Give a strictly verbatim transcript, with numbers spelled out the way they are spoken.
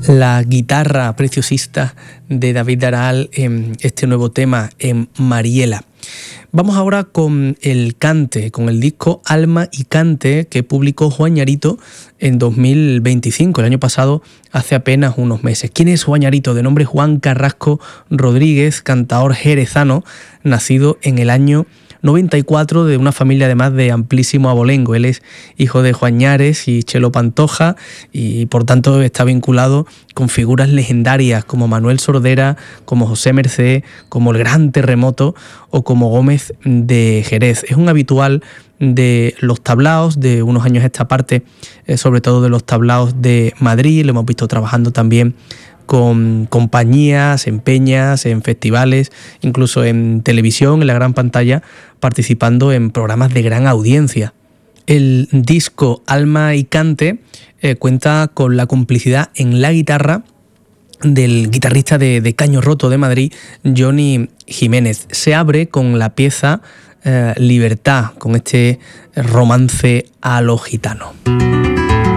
La guitarra preciosista de David Aral en este nuevo tema, en Mariela. Vamos ahora con el cante, con el disco Alma y Cante que publicó Juan Ñarito en dos mil veinticinco, el año pasado, hace apenas unos meses. ¿Quién es Juan Ñarito? De nombre Juan Carrasco Rodríguez, cantaor jerezano, nacido en el año noventa y cuatro, de una familia además de amplísimo abolengo. Él es hijo de Juan Ñares y Chelo Pantoja y por tanto está vinculado con figuras legendarias como Manuel Sordera, como José Mercé, como el Gran Terremoto o como Gómez de Jerez. Es un habitual de los tablaos de unos años a esta parte, eh, sobre todo de los tablaos de Madrid. Lo hemos visto trabajando también con compañías, en peñas, en festivales, incluso en televisión, en la gran pantalla, participando en programas de gran audiencia. El disco Alma y Cante eh, cuenta con la complicidad en la guitarra del guitarrista de, de Caño Roto de Madrid, Johnny Jiménez. Se abre con la pieza eh, Libertad, con este romance a lo gitano.